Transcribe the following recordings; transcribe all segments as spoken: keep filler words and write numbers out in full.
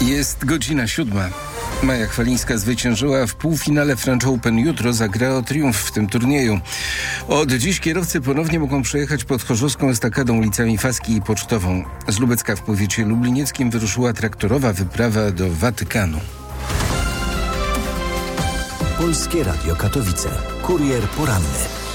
Jest godzina siódma. Maja Chwalińska zwyciężyła w półfinale French Open. Jutro zagra o triumf w tym turnieju. Od dziś kierowcy ponownie mogą przejechać pod chorzowską estakadą ulicami Faski i Pocztową. Z Lubecka w powiecie lublinieckim wyruszyła traktorowa wyprawa do Watykanu. Polskie Radio Katowice. Kurier poranny.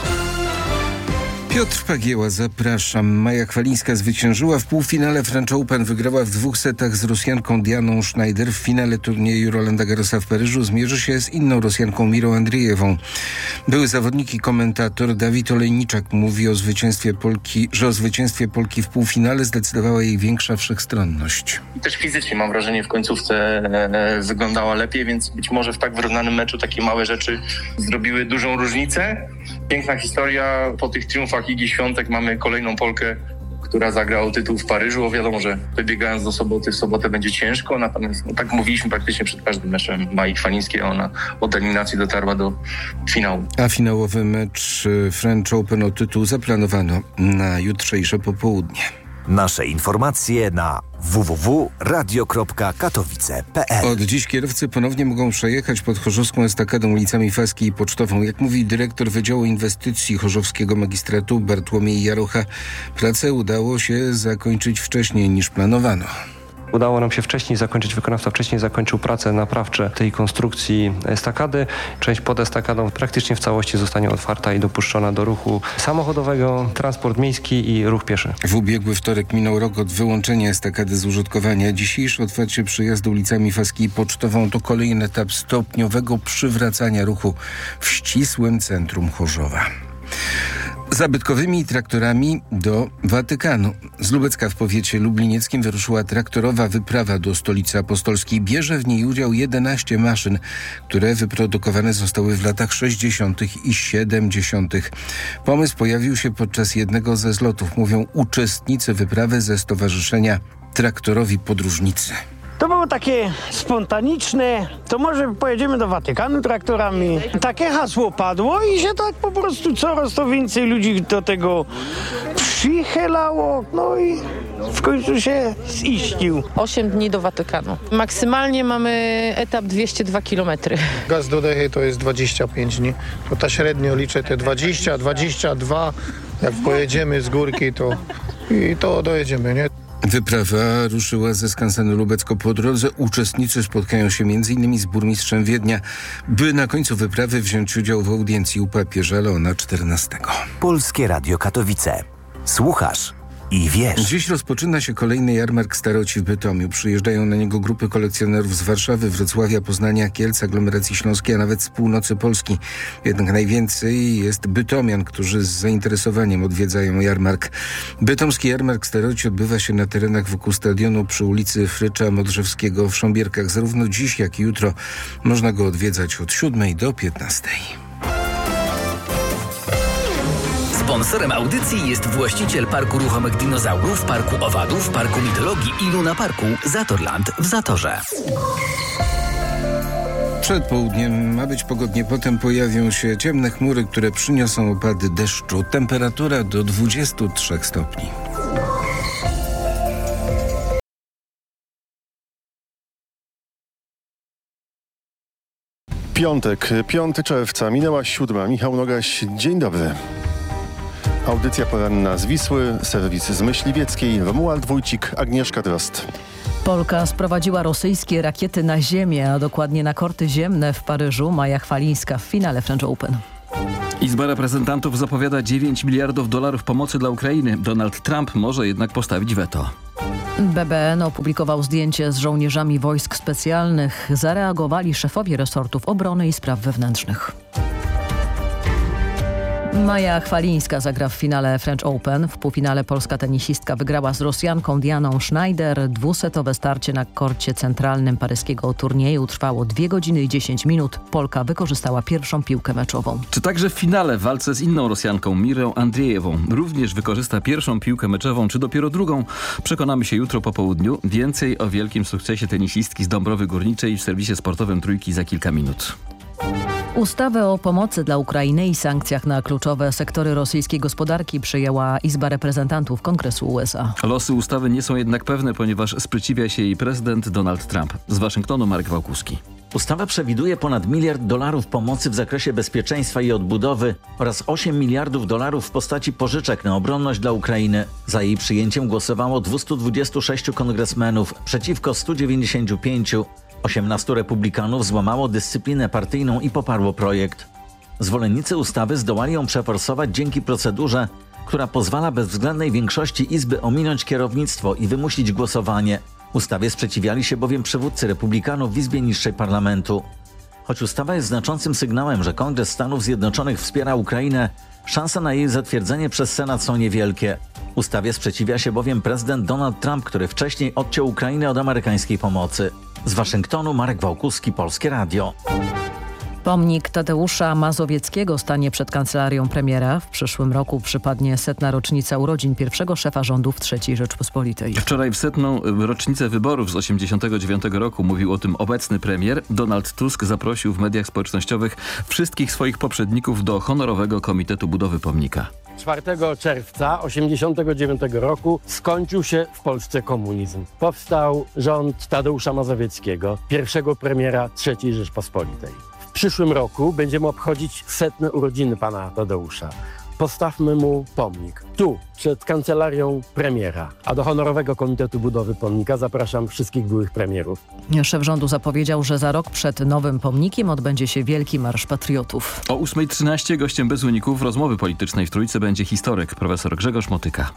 Piotr Pagieła, zapraszam. Maja Chwalińska zwyciężyła w półfinale French Open. Wygrała w dwóch setach z Rosjanką Dianą Schneider. W finale turnieju Rolanda Garrosa w Paryżu zmierzy się z inną Rosjanką Mirą Andrijewą. Były zawodnik i komentator Dawid Olejniczak mówi o zwycięstwie Polki, że o zwycięstwie Polki w półfinale zdecydowała jej większa wszechstronność. I też fizycznie, mam wrażenie, w końcówce e, wyglądała lepiej, więc być może w tak wyrównanym meczu takie małe rzeczy zrobiły dużą różnicę. Piękna historia. Po tych triumfach Igi Świątek mamy kolejną Polkę, która zagra o tytuł w Paryżu. O, wiadomo, że wybiegając do soboty, w sobotę będzie ciężko, natomiast no, tak mówiliśmy praktycznie przed każdym meczem Mai Chwalińskiej, a ona od eliminacji dotarła do finału. A finałowy mecz French Open o tytuł zaplanowano na jutrzejsze popołudnie. Nasze informacje na w w w kropka radio kropka katowice kropka p l. Od dziś kierowcy ponownie mogą przejechać pod chorzowską estakadą ulicami Faski i Pocztową. Jak mówi dyrektor Wydziału Inwestycji Chorzowskiego Magistratu Bartłomiej Jarocha, pracę udało się zakończyć wcześniej niż planowano. Udało nam się wcześniej zakończyć, wykonawca wcześniej zakończył prace naprawcze tej konstrukcji estakady. Część pod estakadą praktycznie w całości zostanie otwarta i dopuszczona do ruchu samochodowego, transport miejski i ruch pieszy. W ubiegły wtorek minął rok od wyłączenia estakady z użytkowania. Dzisiejsze otwarcie przejazdu ulicami Faski i Pocztową to kolejny etap stopniowego przywracania ruchu w ścisłym centrum Chorzowa. Zabytkowymi traktorami do Watykanu. Z Lubecka w powiecie lublinieckim wyruszyła traktorowa wyprawa do Stolicy Apostolskiej. Bierze w niej udział jedenaście maszyn, które wyprodukowane zostały w latach sześćdziesiątych i siedemdziesiątych. Pomysł pojawił się podczas jednego ze zlotów, mówią uczestnicy wyprawy ze Stowarzyszenia Traktorowi Podróżnicy. To było takie spontaniczne, to może pojedziemy do Watykanu traktorami. Takie hasło padło i się tak po prostu coraz to więcej ludzi do tego przychylało, no i w końcu się ziścił. osiem dni do Watykanu. Maksymalnie mamy etap dwieście dwa kilometry. Gaz do Dechy to jest dwadzieścia pięć dni. To ta średnio liczę te dwadzieścia, dwadzieścia dwa. Jak pojedziemy z górki, to i to dojedziemy, nie? Wyprawa ruszyła ze skansenu Lubecko. Po drodze uczestnicy spotkają się między innymi z burmistrzem Wiednia, by na końcu wyprawy wziąć udział w audiencji u papieża Leona czternastego. Polskie Radio Katowice. Słuchasz i wiesz. Dziś rozpoczyna się kolejny jarmark staroci w Bytomiu. Przyjeżdżają na niego grupy kolekcjonerów z Warszawy, Wrocławia, Poznania, Kielc, aglomeracji śląskiej, a nawet z północy Polski. Jednak najwięcej jest bytomian, którzy z zainteresowaniem odwiedzają jarmark. Bytomski jarmark staroci odbywa się na terenach wokół stadionu przy ulicy Frycza Modrzewskiego w Sząbierkach. Zarówno dziś, jak i jutro można go odwiedzać od siódmej do piętnastej. Sponsorem audycji jest właściciel Parku Ruchomych Dinozaurów, Parku Owadów, Parku Mitologii i Luna Parku Zatorland w Zatorze. Przed południem ma być pogodnie, potem pojawią się ciemne chmury, które przyniosą opady deszczu. Temperatura do dwudziestu trzech stopni. Piątek, piątego czerwca, minęła siódma. Michał Nogaś, dzień dobry. Audycja poranna z Wisły, serwis z Myśliwieckiej, Romuald Wójcik, Agnieszka Drost. Polka sprowadziła rosyjskie rakiety na ziemię, a dokładnie na korty ziemne w Paryżu. Maja Chwalińska w finale French Open. Izba Reprezentantów zapowiada dziewięć miliardów dolarów pomocy dla Ukrainy. Donald Trump może jednak postawić weto. B B N opublikował zdjęcie z żołnierzami wojsk specjalnych. Zareagowali szefowie resortów obrony i spraw wewnętrznych. Maja Chwalińska zagra w finale French Open. W półfinale polska tenisistka wygrała z Rosjanką Dianą Schneider. Dwusetowe starcie na korcie centralnym paryskiego turnieju trwało dwie godziny i dziesięć minut. Polka wykorzystała pierwszą piłkę meczową. Czy także w finale w walce z inną Rosjanką, Mirą Andrijewą, również wykorzysta pierwszą piłkę meczową, czy dopiero drugą? Przekonamy się jutro po południu. Więcej o wielkim sukcesie tenisistki z Dąbrowy Górniczej w serwisie sportowym Trójki za kilka minut. Ustawę o pomocy dla Ukrainy i sankcjach na kluczowe sektory rosyjskiej gospodarki przyjęła Izba Reprezentantów Kongresu U S A. Losy ustawy nie są jednak pewne, ponieważ sprzeciwia się jej prezydent Donald Trump. Z Waszyngtonu Marek Wałkuski. Ustawa przewiduje ponad miliard dolarów pomocy w zakresie bezpieczeństwa i odbudowy oraz osiem miliardów dolarów w postaci pożyczek na obronność dla Ukrainy. Za jej przyjęciem głosowało dwieście dwadzieścia sześć kongresmenów przeciwko stu dziewięćdziesięciu pięciu. osiemnastu republikanów złamało dyscyplinę partyjną i poparło projekt. Zwolennicy ustawy zdołali ją przeforsować dzięki procedurze, która pozwala bezwzględnej większości Izby ominąć kierownictwo i wymusić głosowanie. Ustawie sprzeciwiali się bowiem przywódcy republikanów w Izbie Niższej Parlamentu. Choć ustawa jest znaczącym sygnałem, że Kongres Stanów Zjednoczonych wspiera Ukrainę, szanse na jej zatwierdzenie przez Senat są niewielkie. Ustawie sprzeciwia się bowiem prezydent Donald Trump, który wcześniej odciął Ukrainę od amerykańskiej pomocy. Z Waszyngtonu Marek Wałkuski, Polskie Radio. Pomnik Tadeusza Mazowieckiego stanie przed kancelarią premiera. W przyszłym roku przypadnie setna rocznica urodzin pierwszego szefa rządów trzeciej Rzeczpospolitej. Wczoraj w setną rocznicę wyborów z osiemdziesiątego dziewiątego roku mówił o tym obecny premier. Donald Tusk zaprosił w mediach społecznościowych wszystkich swoich poprzedników do honorowego Komitetu Budowy Pomnika. czwartego czerwca osiemdziesiątego dziewiątego roku skończył się w Polsce komunizm. Powstał rząd Tadeusza Mazowieckiego, pierwszego premiera trzeciej Rzeczpospolitej. W przyszłym roku będziemy obchodzić setne urodziny pana Tadeusza. Postawmy mu pomnik. Tu, przed kancelarią premiera. A do honorowego Komitetu Budowy Pomnika zapraszam wszystkich byłych premierów. Szef rządu zapowiedział, że za rok przed nowym pomnikiem odbędzie się Wielki Marsz Patriotów. O ósma trzynaście gościem bez uników rozmowy politycznej w Trójce będzie historyk profesor Grzegorz Motyka.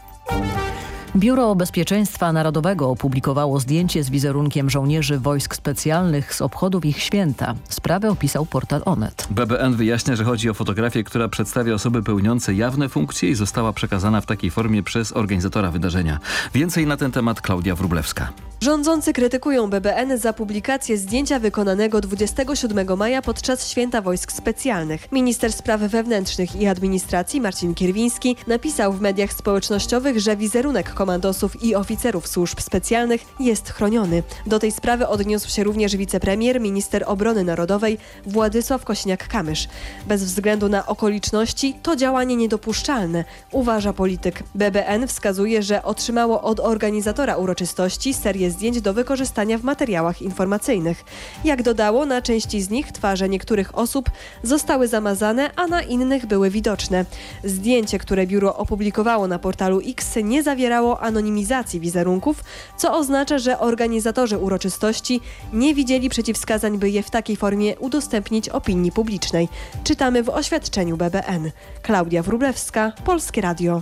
Biuro Bezpieczeństwa Narodowego opublikowało zdjęcie z wizerunkiem żołnierzy wojsk specjalnych z obchodów ich święta. Sprawę opisał portal Onet. B B N wyjaśnia, że chodzi o fotografię, która przedstawia osoby pełniące jawne funkcje i została przekazana w takiej formie przez organizatora wydarzenia. Więcej na ten temat Klaudia Wróblewska. Rządzący krytykują B B N za publikację zdjęcia wykonanego dwudziestego siódmego maja podczas Święta Wojsk Specjalnych. Minister Spraw Wewnętrznych i Administracji Marcin Kierwiński napisał w mediach społecznościowych, że wizerunek komandosów i oficerów służb specjalnych jest chroniony. Do tej sprawy odniósł się również wicepremier, minister obrony narodowej Władysław Kosiniak-Kamysz. Bez względu na okoliczności to działanie niedopuszczalne, uważa polityk. B B N wskazuje, że otrzymało od organizatora uroczystości serię zdjęć do wykorzystania w materiałach informacyjnych. Jak dodało, na części z nich twarze niektórych osób zostały zamazane, a na innych były widoczne. Zdjęcie, które biuro opublikowało na portalu X, nie zawierało anonimizacji wizerunków, co oznacza, że organizatorzy uroczystości nie widzieli przeciwwskazań, by je w takiej formie udostępnić opinii publicznej. Czytamy w oświadczeniu B B N. Klaudia Wróblewska, Polskie Radio.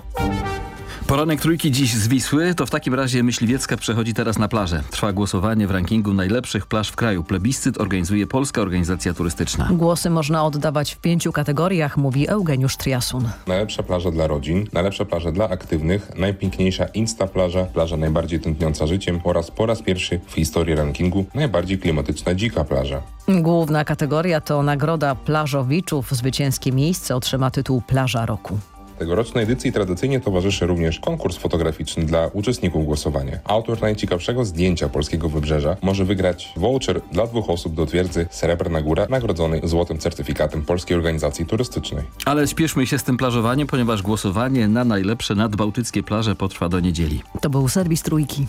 Poranek Trójki dziś z Wisły, to w takim razie Myśliwiecka przechodzi teraz na plażę. Trwa głosowanie w rankingu najlepszych plaż w kraju. Plebiscyt organizuje Polska Organizacja Turystyczna. Głosy można oddawać w pięciu kategoriach, mówi Eugeniusz Triasun. Najlepsza plaża dla rodzin, najlepsza plaża dla aktywnych, najpiękniejsza Insta plaża, plaża najbardziej tętniąca życiem oraz po raz pierwszy w historii rankingu najbardziej klimatyczna dzika plaża. Główna kategoria to nagroda plażowiczów. Zwycięskie miejsce otrzyma tytuł Plaża Roku. Tegorocznej edycji tradycyjnie towarzyszy również konkurs fotograficzny dla uczestników głosowania. Autor najciekawszego zdjęcia polskiego wybrzeża może wygrać voucher dla dwóch osób do twierdzy Srebrna Góra, nagrodzony złotym certyfikatem Polskiej Organizacji Turystycznej. Ale spieszmy się z tym plażowaniem, ponieważ głosowanie na najlepsze nadbałtyckie plaże potrwa do niedzieli. To był serwis Trójki.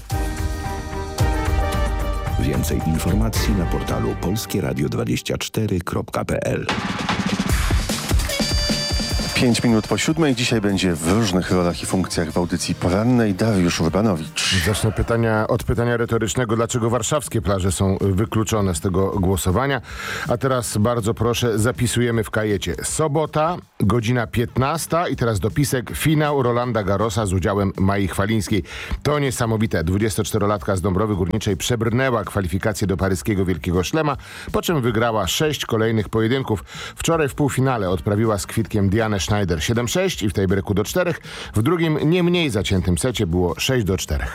Więcej informacji na portalu polskie radio dwadzieścia cztery kropka p l. Pięć minut po siódmej. Dzisiaj będzie w różnych rolach i funkcjach w audycji porannej Dariusz Urbanowicz. Zacznę pytania, od pytania retorycznego, dlaczego warszawskie plaże są wykluczone z tego głosowania. A teraz bardzo proszę, zapisujemy w kajecie. Sobota, godzina piętnasta i teraz dopisek. Finał Rolanda Garrosa z udziałem Mai Chwalińskiej. To niesamowite. dwudziestoczterolatka z Dąbrowy Górniczej przebrnęła kwalifikacje do paryskiego Wielkiego Szlema, po czym wygrała sześć kolejnych pojedynków. Wczoraj w półfinale odprawiła z kwitkiem Dianę Schneider siedem sześć i w tiebreaku do czterech. W drugim, nie mniej zaciętym secie było sześć do czterech.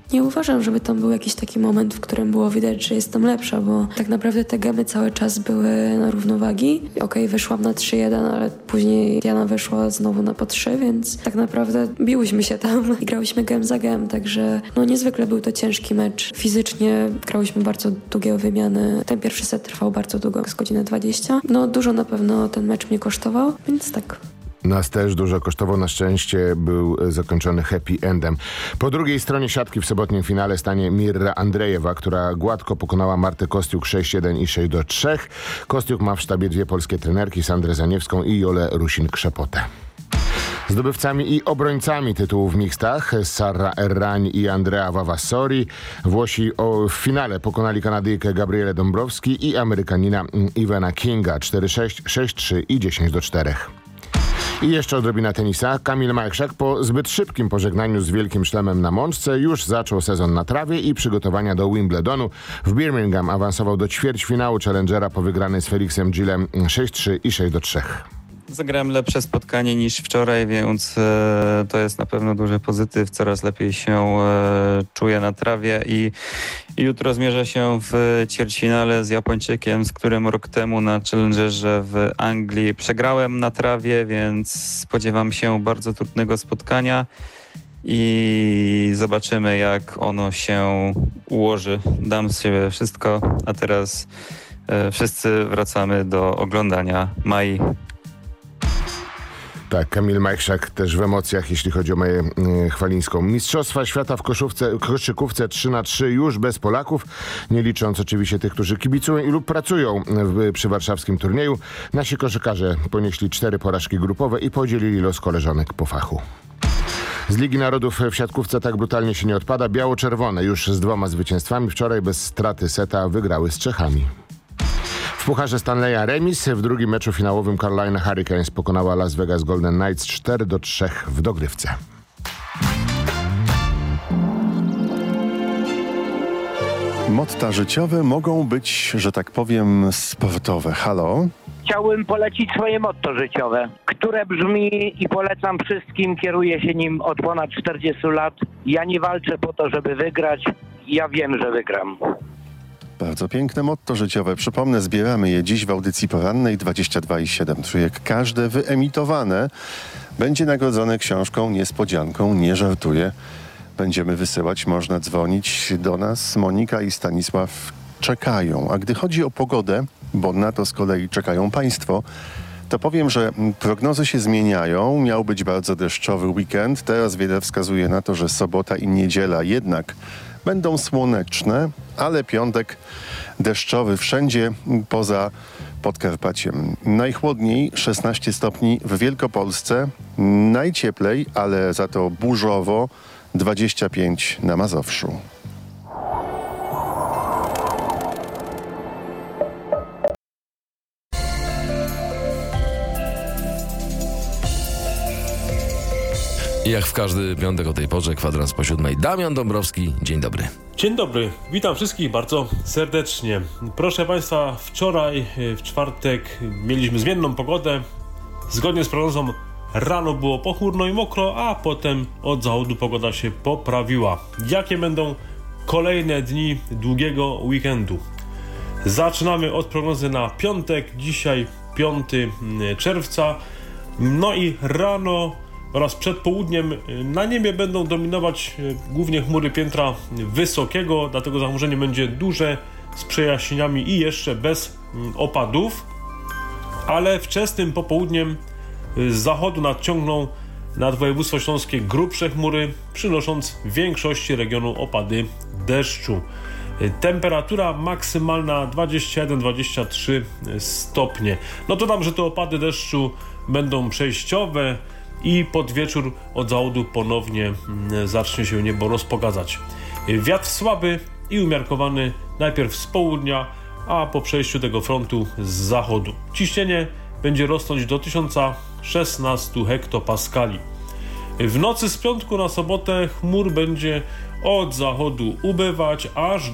Nie uważam, żeby tam był jakiś taki moment, w którym było widać, że jestem lepsza, bo tak naprawdę te gemy cały czas były na równowagi. Okej, okay, wyszłam na trzy jeden, ale później Diana wyszła znowu na po trzy, więc tak naprawdę biłyśmy się tam i grałyśmy gem za gem, także no niezwykle był to ciężki mecz. Fizycznie grałyśmy bardzo długie wymiany. Ten pierwszy set trwał bardzo długo, z godziny dwadzieścia. No dużo na pewno ten mecz mnie kosztował, więc tak. Nas też dużo kosztował, na szczęście był zakończony happy endem. Po drugiej stronie siatki w sobotnim finale stanie Mirra Andrejewa, która gładko pokonała Martę Kostiuk sześć jeden i sześć do trzech. Kostiuk ma w sztabie dwie polskie trenerki, Sandrę Zaniewską i Jolę Rusin-Krzepotę. Zdobywcami i obrońcami tytułów w mixtach Sara Errań i Andrea Vavassori. Włosi o, w finale pokonali Kanadyjkę Gabrielę Dąbrowski i Amerykanina Ivana Kinga cztery sześć, sześć trzy i dziesięć do czterech. I jeszcze odrobina tenisa. Kamil Majchrzak po zbyt szybkim pożegnaniu z wielkim szlemem na mączce już zaczął sezon na trawie i przygotowania do Wimbledonu. W Birmingham awansował do ćwierćfinału Challengera po wygranej z Felixem Gillem sześć trzy i sześć do trzech. Zagrałem lepsze spotkanie niż wczoraj, więc e, to jest na pewno duży pozytyw. Coraz lepiej się e, czuję na trawie i, i jutro zmierzę się w ćwierćfinale z Japończykiem, z którym rok temu na Challengerze w Anglii przegrałem na trawie, więc spodziewam się bardzo trudnego spotkania i zobaczymy, jak ono się ułoży. Dam z siebie wszystko, a teraz e, wszyscy wracamy do oglądania Mai. Tak, Kamil Majchrzak też w emocjach, jeśli chodzi o Maję y, Chwalińską. Mistrzostwa świata w koszówce, koszykówce trzy na trzy już bez Polaków, nie licząc oczywiście tych, którzy kibicują i lub pracują w, przy warszawskim turnieju. Nasi koszykarze ponieśli cztery porażki grupowe i podzielili los koleżanek po fachu. Z Ligi Narodów w siatkówce tak brutalnie się nie odpada. Biało-czerwone już z dwoma zwycięstwami. Wczoraj bez straty seta wygrały z Czechami. W Pucharze Stanleya remis. W drugim meczu finałowym Carolina Hurricanes pokonała Las Vegas Golden Knights cztery do trzech w dogrywce. Motta życiowe mogą być, że tak powiem, sportowe. Halo? Chciałbym polecić swoje motto życiowe, które brzmi i polecam wszystkim, kieruję się nim od ponad czterdziestu lat. Ja nie walczę po to, żeby wygrać, ja wiem, że wygram. Bardzo piękne motto życiowe. Przypomnę, zbieramy je dziś w audycji porannej dwadzieścia dwa i siedem trójek. Każde wyemitowane będzie nagrodzone książką niespodzianką. Nie żartuję. Będziemy wysyłać, można dzwonić do nas. Monika i Stanisław czekają. A gdy chodzi o pogodę, bo na to z kolei czekają Państwo, to powiem, że prognozy się zmieniają. Miał być bardzo deszczowy weekend. Teraz wiele wskazuje na to, że sobota i niedziela jednak będą słoneczne, ale piątek deszczowy wszędzie poza Podkarpaciem. Najchłodniej szesnaście stopni w Wielkopolsce, najcieplej, ale za to burzowo dwadzieścia pięć na Mazowszu. Jak w każdy piątek o tej porze, kwadrans po siódmej. Damian Dąbrowski, dzień dobry. Dzień dobry, witam wszystkich bardzo serdecznie. Proszę Państwa, wczoraj w czwartek mieliśmy zmienną pogodę. Zgodnie z prognozą rano było pochmurno i mokro, a potem od zachodu pogoda się poprawiła. Jakie będą kolejne dni długiego weekendu? Zaczynamy od prognozy na piątek, dzisiaj piątego czerwca. No i rano oraz przed południem na niebie będą dominować głównie chmury piętra wysokiego, dlatego zachmurzenie będzie duże z przejaśnieniami i jeszcze bez opadów, ale wczesnym popołudniem z zachodu nadciągną nad województwo śląskie grubsze chmury, przynosząc w większości regionu opady deszczu. Temperatura maksymalna dwadzieścia jeden dwadzieścia trzy stopnie. No dodam, że te opady deszczu będą przejściowe i pod wieczór od zachodu ponownie zacznie się niebo rozpogadzać. Wiatr słaby i umiarkowany najpierw z południa, a po przejściu tego frontu z zachodu. Ciśnienie będzie rosnąć do tysiąc szesnaście hektopaskali. W nocy z piątku na sobotę chmur będzie od zachodu ubywać, aż